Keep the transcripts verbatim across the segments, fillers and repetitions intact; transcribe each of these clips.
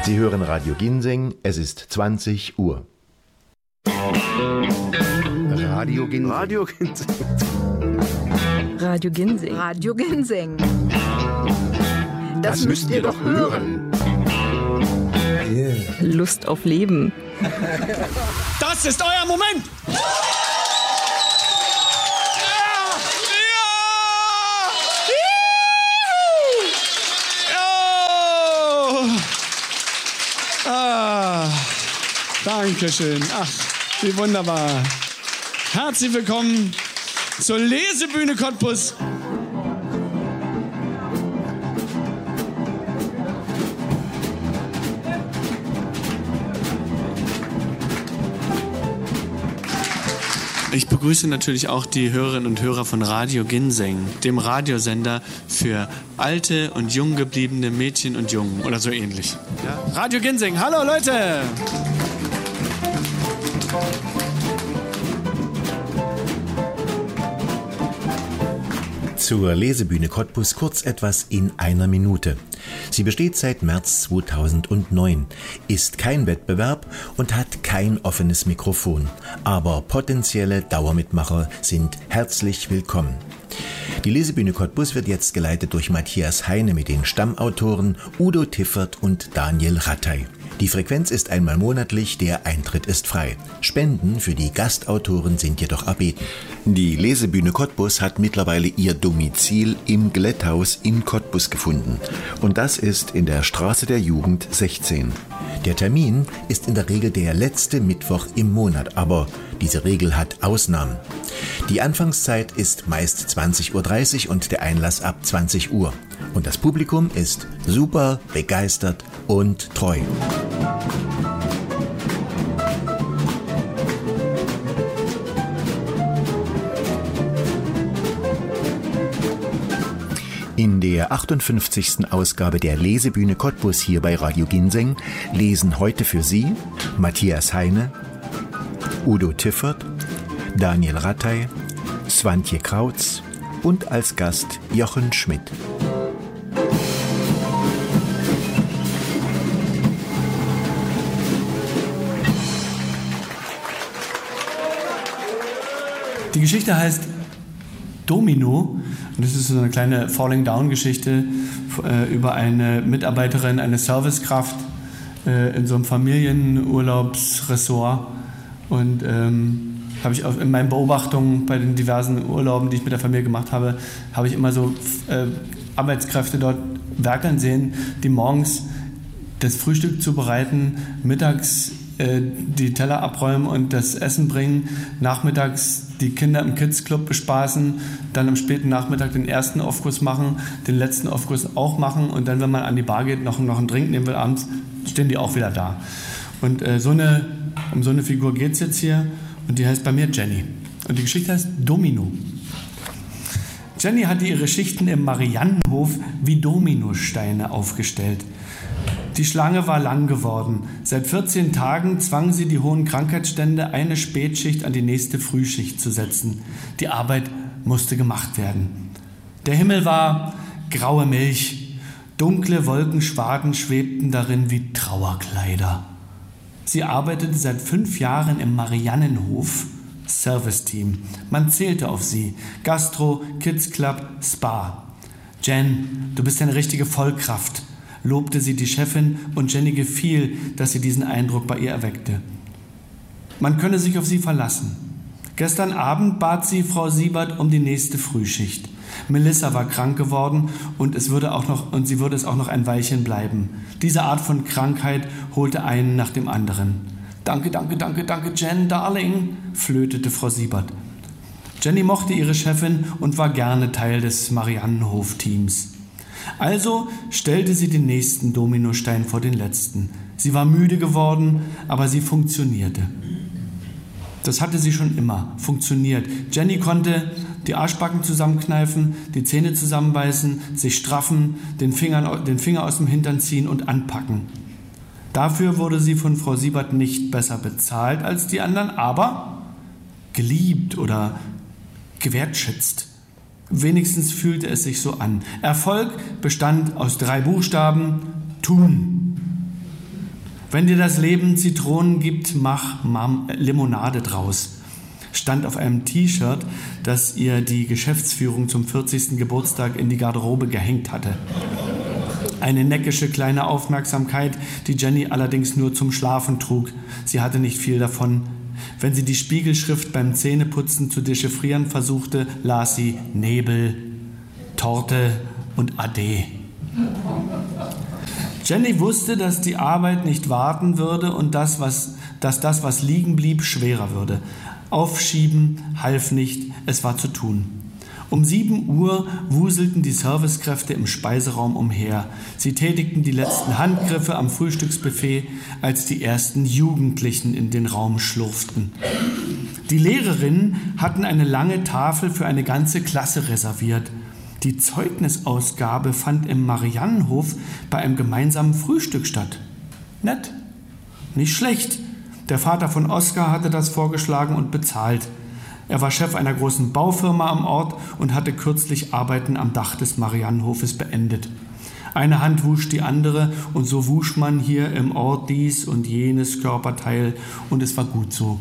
Sie hören Radio Ginseng, es ist zwanzig Uhr. Radio Ginseng. Radio Ginseng. Radio Ginseng. Radio Ginseng. Das, das müsst ihr doch hören. Yeah. Lust auf Leben. Das ist euer Moment! Ah, Dankeschön. Ach, wie wunderbar. Herzlich willkommen zur Lesebühne Cottbus. Ich begrüße natürlich auch die Hörerinnen und Hörer von Radio Ginseng, dem Radiosender für alte und jung gebliebene Mädchen und Jungen oder so ähnlich. Ja? Radio Ginseng, hallo Leute! Zur Lesebühne Cottbus kurz etwas in einer Minute. Sie besteht seit März zweitausendneun, ist kein Wettbewerb und hat kein offenes Mikrofon. Aber potenzielle Dauermitmacher sind herzlich willkommen. Die Lesebühne Cottbus wird jetzt geleitet durch Matthias Heine mit den Stammautoren Udo Tiffert und Daniel Rattay. Die Frequenz ist einmal monatlich, der Eintritt ist frei. Spenden für die Gastautoren sind jedoch erbeten. Die Lesebühne Cottbus hat mittlerweile ihr Domizil im Glätthaus in Cottbus gefunden. Und das ist in der Straße der Jugend sechzehn. Der Termin ist in der Regel der letzte Mittwoch im Monat, aber diese Regel hat Ausnahmen. Die Anfangszeit ist meist zwanzig Uhr dreißig und der Einlass ab zwanzig Uhr. Und das Publikum ist super, begeistert und treu. In der achtundfünfzigsten Ausgabe der Lesebühne Cottbus hier bei Radio Ginseng lesen heute für Sie Matthias Heine, Udo Tiffert, Daniel Rattay, Swantje Krautz und als Gast Jochen Schmidt. Die Geschichte heißt Domino und das ist so eine kleine Falling-Down-Geschichte äh, über eine Mitarbeiterin, eine Servicekraft äh, in so einem Familienurlaubsressort. Und ähm, habe ich auch in meinen Beobachtungen bei den diversen Urlauben, die ich mit der Familie gemacht habe, habe ich immer so äh, Arbeitskräfte dort werkeln sehen, die morgens das Frühstück zubereiten, mittags äh, die Teller abräumen und das Essen bringen, nachmittags die Kinder im Kids-Club bespaßen, dann am späten Nachmittag den ersten Aufguss machen, den letzten Aufguss auch machen und dann, wenn man an die Bar geht, noch, noch einen Drink nehmen will abends, stehen die auch wieder da. Und äh, so eine, um so eine Figur geht es jetzt hier und die heißt bei mir Jenny. Und die Geschichte heißt Domino. Jenny hatte ihre Schichten im Mariannenhof wie Dominosteine aufgestellt. Die Schlange war lang geworden. Seit vierzehn Tagen zwang sie die hohen Krankheitsstände, eine Spätschicht an die nächste Frühschicht zu setzen. Die Arbeit musste gemacht werden. Der Himmel war graue Milch. Dunkle Wolkenschwaden schwebten darin wie Trauerkleider. Sie arbeitete seit fünf Jahren im Mariannenhof. Serviceteam. Man zählte auf sie. Gastro, Kids Club, Spa. Jen, du bist eine richtige Vollkraft, lobte sie die Chefin und Jenny gefiel, dass sie diesen Eindruck bei ihr erweckte. Man könne sich auf sie verlassen. Gestern Abend bat sie Frau Siebert um die nächste Frühschicht. Melissa war krank geworden und, es würde auch noch, und sie würde es auch noch ein Weilchen bleiben. Diese Art von Krankheit holte einen nach dem anderen. Danke, danke, danke, danke, Jen, Darling, flötete Frau Siebert. Jenny mochte ihre Chefin und war gerne Teil des Mariannenhof-Teams. Also stellte sie den nächsten Dominostein vor den letzten. Sie war müde geworden, aber sie funktionierte. Das hatte sie schon immer, funktioniert. Jenny konnte die Arschbacken zusammenkneifen, die Zähne zusammenbeißen, sich straffen, den, Finger, den Finger aus dem Hintern ziehen und anpacken. Dafür wurde sie von Frau Siebert nicht besser bezahlt als die anderen, aber geliebt oder gewertschätzt. Wenigstens fühlte es sich so an. Erfolg bestand aus drei Buchstaben: tun. Wenn dir das Leben Zitronen gibt, mach Mam- Limonade draus. Stand auf einem T-Shirt, das ihr die Geschäftsführung zum vierzigsten Geburtstag in die Garderobe gehängt hatte. Eine neckische kleine Aufmerksamkeit, die Jenny allerdings nur zum Schlafen trug. Sie hatte nicht viel davon. Wenn sie die Spiegelschrift beim Zähneputzen zu dechiffrieren versuchte, las sie Nebel, Torte und Ade. Jenny wusste, dass die Arbeit nicht warten würde und das, was, dass das, was liegen blieb, schwerer würde. Aufschieben half nicht, es war zu tun. Um sieben Uhr wuselten die Servicekräfte im Speiseraum umher. Sie tätigten die letzten Handgriffe am Frühstücksbuffet, als die ersten Jugendlichen in den Raum schlurften. Die Lehrerinnen hatten eine lange Tafel für eine ganze Klasse reserviert. Die Zeugnisausgabe fand im Mariannenhof bei einem gemeinsamen Frühstück statt. Nett, nicht schlecht. Der Vater von Oskar hatte das vorgeschlagen und bezahlt. Er war Chef einer großen Baufirma am Ort und hatte kürzlich Arbeiten am Dach des Mariannenhofes beendet. Eine Hand wusch die andere und so wusch man hier im Ort dies und jenes Körperteil und es war gut so.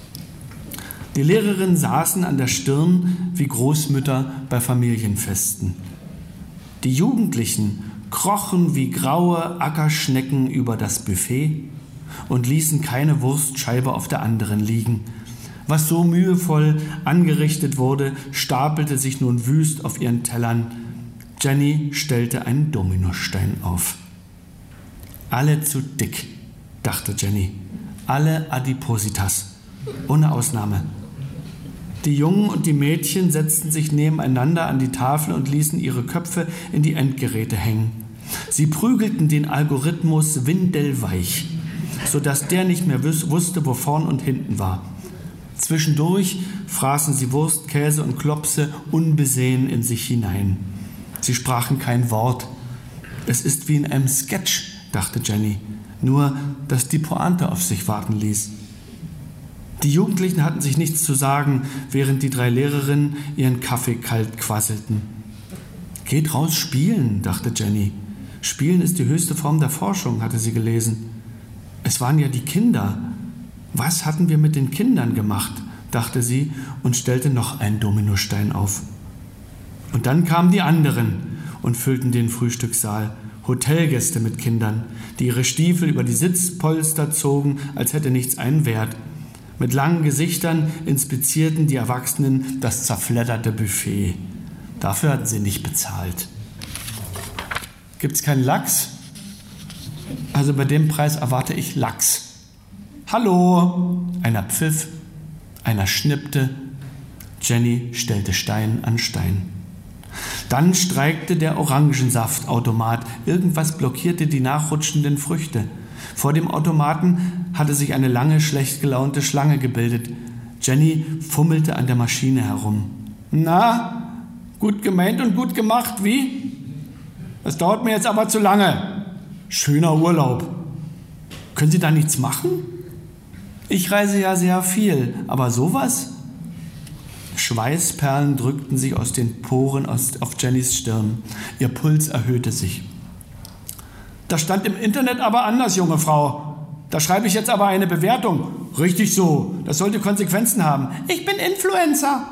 Die Lehrerinnen saßen an der Stirn wie Großmütter bei Familienfesten. Die Jugendlichen krochen wie graue Ackerschnecken über das Buffet und ließen keine Wurstscheibe auf der anderen liegen. Was so mühevoll angerichtet wurde, stapelte sich nun wüst auf ihren Tellern. Jenny stellte einen Dominostein auf. Alle zu dick, dachte Jenny. Alle Adipositas, ohne Ausnahme. Die Jungen und die Mädchen setzten sich nebeneinander an die Tafel und ließen ihre Köpfe in die Endgeräte hängen. Sie prügelten den Algorithmus windelweich, sodass der nicht mehr wusste, wo vorn und hinten war. Zwischendurch fraßen sie Wurst, Käse und Klopse unbesehen in sich hinein. Sie sprachen kein Wort. Es ist wie in einem Sketch, dachte Jenny, nur dass die Pointe auf sich warten ließ. Die Jugendlichen hatten sich nichts zu sagen, während die drei Lehrerinnen ihren Kaffee kalt quasselten. Geht raus spielen, dachte Jenny. Spielen ist die höchste Form der Forschung, hatte sie gelesen. Es waren ja die Kinder. Was hatten wir mit den Kindern gemacht, dachte sie und stellte noch einen Dominostein auf. Und dann kamen die anderen und füllten den Frühstückssaal. Hotelgäste mit Kindern, die ihre Stiefel über die Sitzpolster zogen, als hätte nichts einen Wert. Mit langen Gesichtern inspizierten die Erwachsenen das zerfledderte Buffet. Dafür hatten sie nicht bezahlt. Gibt's keinen Lachs? Also bei dem Preis erwarte ich Lachs. Hallo! Einer pfiff, einer schnippte. Jenny stellte Stein an Stein. Dann streikte der Orangensaftautomat. Irgendwas blockierte die nachrutschenden Früchte. Vor dem Automaten hatte sich eine lange, schlecht gelaunte Schlange gebildet. Jenny fummelte an der Maschine herum. Na, gut gemeint und gut gemacht, wie? Das dauert mir jetzt aber zu lange. Schöner Urlaub. Können Sie da nichts machen? Ich reise ja sehr viel, aber sowas? Schweißperlen drückten sich aus den Poren auf Jennys Stirn. Ihr Puls erhöhte sich. Das stand im Internet aber anders, junge Frau. Da schreibe ich jetzt aber eine Bewertung. Richtig so, das sollte Konsequenzen haben. Ich bin Influencer.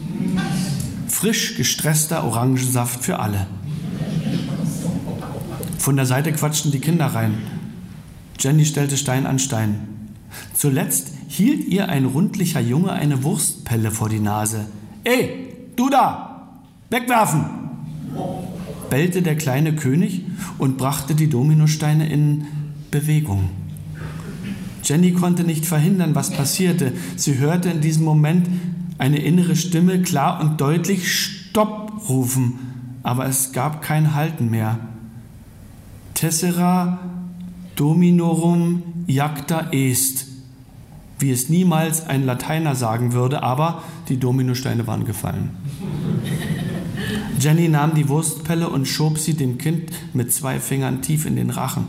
Frisch gestresster Orangensaft für alle. Von der Seite quatschten die Kinder rein. Jenny stellte Stein an Stein. Zuletzt hielt ihr ein rundlicher Junge eine Wurstpelle vor die Nase. »Ey, du da! Wegwerfen!« bellte der kleine König und brachte die Dominosteine in Bewegung. Jenny konnte nicht verhindern, was passierte. Sie hörte in diesem Moment eine innere Stimme klar und deutlich »Stopp« rufen, aber es gab kein Halten mehr. Tessera dominorum iacta est, wie es niemals ein Lateiner sagen würde, aber die Dominosteine waren gefallen. Jenny nahm die Wurstpelle und schob sie dem Kind mit zwei Fingern tief in den Rachen.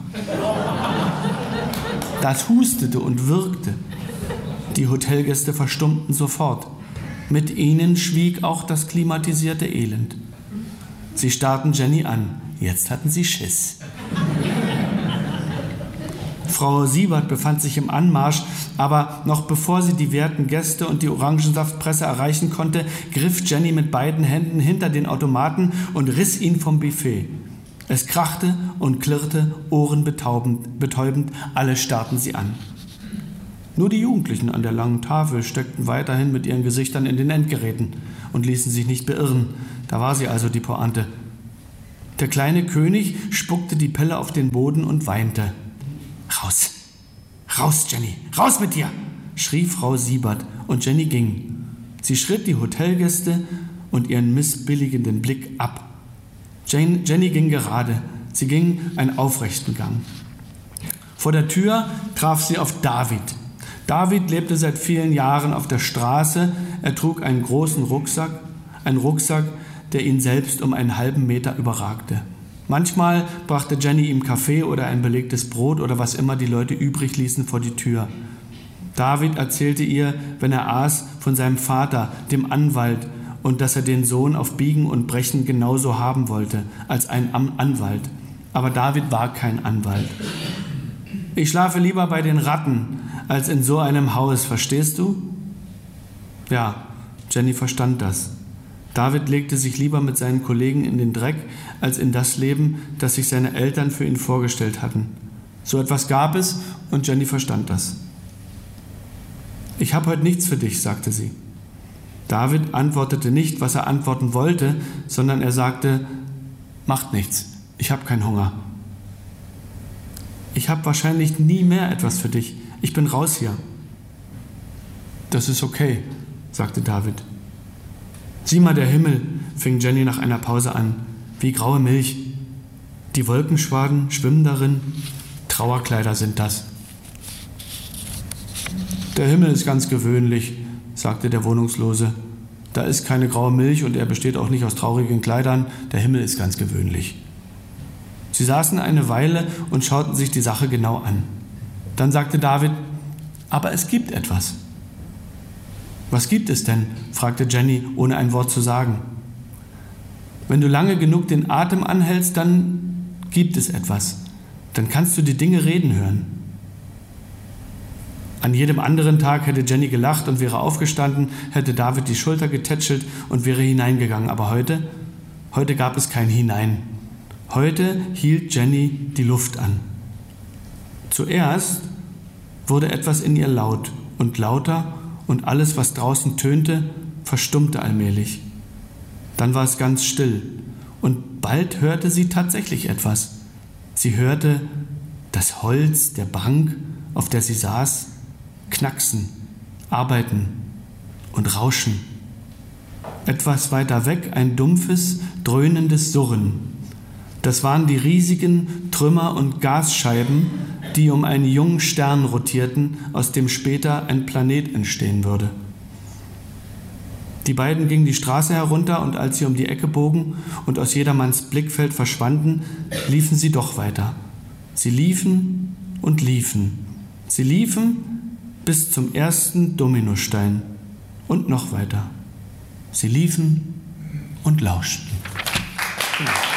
Das hustete und wirkte. Die Hotelgäste verstummten sofort. Mit ihnen schwieg auch das klimatisierte Elend. Sie starrten Jenny an. Jetzt hatten sie Schiss. Frau Siebert befand sich im Anmarsch, aber noch bevor sie die werten Gäste und die Orangensaftpresse erreichen konnte, griff Jenny mit beiden Händen hinter den Automaten und riss ihn vom Buffet. Es krachte und klirrte, ohrenbetäubend, betäubend, alle starrten sie an. Nur die Jugendlichen an der langen Tafel steckten weiterhin mit ihren Gesichtern in den Endgeräten und ließen sich nicht beirren. Da war sie also, die Pointe. Der kleine König spuckte die Pelle auf den Boden und weinte. »Raus! Raus, Jenny! Raus mit dir!« schrie Frau Siebert, und Jenny ging. Sie schritt die Hotelgäste und ihren missbilligenden Blick ab. Jane, Jenny ging gerade. Sie ging einen aufrechten Gang. Vor der Tür traf sie auf David. David lebte seit vielen Jahren auf der Straße. Er trug einen großen Rucksack, einen Rucksack, der ihn selbst um einen halben Meter überragte. Manchmal brachte Jenny ihm Kaffee oder ein belegtes Brot oder was immer die Leute übrig ließen vor die Tür. David erzählte ihr, wenn er aß, von seinem Vater, dem Anwalt, und dass er den Sohn auf Biegen und Brechen genauso haben wollte, als ein Anwalt. Aber David war kein Anwalt. »Ich schlafe lieber bei den Ratten, als in so einem Haus, verstehst du?« Ja, Jenny verstand das. David legte sich lieber mit seinen Kollegen in den Dreck, als in das Leben, das sich seine Eltern für ihn vorgestellt hatten. So etwas gab es, und Jenny verstand das. »Ich habe heute nichts für dich«, sagte sie. David antwortete nicht, was er antworten wollte, sondern er sagte, »Macht nichts, ich habe keinen Hunger.« »Ich habe wahrscheinlich nie mehr etwas für dich. Ich bin raus hier.« »Das ist okay«, sagte David. »Sieh mal, der Himmel«, fing Jenny nach einer Pause an, »wie graue Milch. Die Wolkenschwaden schwimmen darin. Trauerkleider sind das.« »Der Himmel ist ganz gewöhnlich«, sagte der Wohnungslose. »Da ist keine graue Milch und er besteht auch nicht aus traurigen Kleidern. Der Himmel ist ganz gewöhnlich.« Sie saßen eine Weile und schauten sich die Sache genau an. Dann sagte David, »Aber es gibt etwas.« »Was gibt es denn?«, fragte Jenny, ohne ein Wort zu sagen. »Wenn du lange genug den Atem anhältst, dann gibt es etwas. Dann kannst du die Dinge reden hören.« An jedem anderen Tag hätte Jenny gelacht und wäre aufgestanden, hätte David die Schulter getätschelt und wäre hineingegangen. Aber heute, heute gab es kein Hinein. Heute hielt Jenny die Luft an. Zuerst wurde etwas in ihr laut und lauter und alles, was draußen tönte, verstummte allmählich. Dann war es ganz still und bald hörte sie tatsächlich etwas. Sie hörte das Holz der Bank, auf der sie saß, knacksen, arbeiten und rauschen. Etwas weiter weg ein dumpfes, dröhnendes Surren. Das waren die riesigen Trümmer- und Gasscheiben, die um einen jungen Stern rotierten, aus dem später ein Planet entstehen würde. Die beiden gingen die Straße herunter und als sie um die Ecke bogen und aus jedermanns Blickfeld verschwanden, liefen sie doch weiter. Sie liefen und liefen. Sie liefen bis zum ersten Dominostein und noch weiter. Sie liefen und lauschten. Genau.